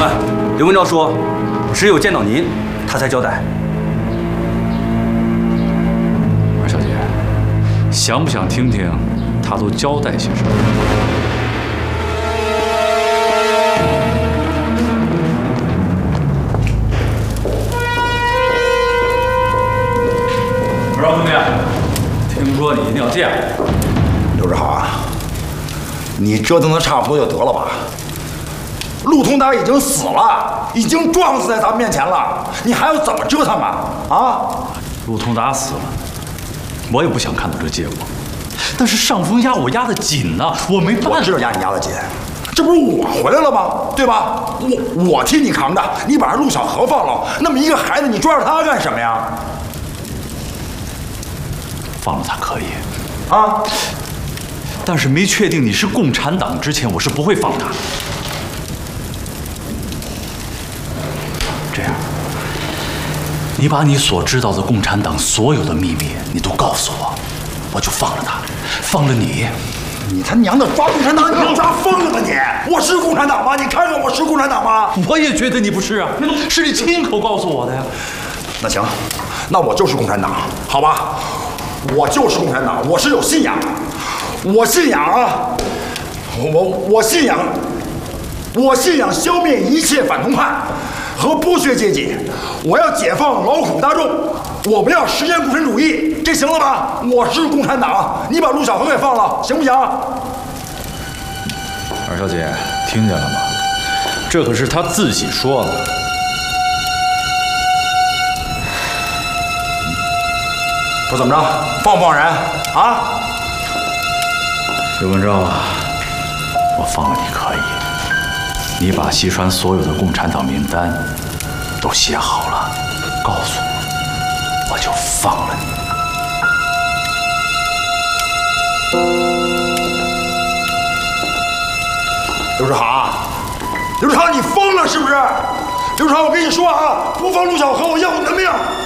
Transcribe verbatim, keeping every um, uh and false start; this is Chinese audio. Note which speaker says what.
Speaker 1: 官，刘文昭说，只有见到您，他才交代。
Speaker 2: 二小姐，想不想听听他都交代些什么？我说兄弟，听说你一定要见我。
Speaker 3: 刘志豪啊，你折腾的差不多就得了吧。陆通达已经死了，已经撞死在咱们面前了，你还要怎么折腾啊？啊！
Speaker 2: 陆通达死了，我也不想看到这结果，但是上风压我压得紧呐，我没办法。
Speaker 3: 我知道压你压得紧，这不是我回来了吗？对吧？我我替你扛着，你把陆小河放了，那么一个孩子，你抓着他干什么呀？
Speaker 2: 放了他可以，
Speaker 3: 啊！
Speaker 2: 但是没确定你是共产党之前，我是不会放他。这样，你把你所知道的共产党所有的秘密，你都告诉我，我就放了他，放了你。
Speaker 3: 你他娘的抓共产党，你要抓疯了吧你？我是共产党吗？你看看我是共产党吗？
Speaker 2: 我也觉得你不是啊，是你亲口告诉我的呀。
Speaker 3: 那行，那我就是共产党，好吧？我就是共产党，我是有信仰的，我信仰啊，我我信仰，我信仰消灭一切反动派和剥削阶级，我要解放劳苦大众，我们要实现共产主义，这行了吧？我是共产党，你把陆小河给放了，行不行？
Speaker 2: 二小姐，听见了吗？这可是他自己说的。
Speaker 3: 说怎么着，放不放人啊？
Speaker 2: 刘文昭啊，我放了你可以，你把西川所有的共产党名单都写好了，告诉我，我就放了你。
Speaker 3: 刘志豪，刘志豪，你疯了是不是？刘志豪，我跟你说啊，不放陆小河，我要你的命！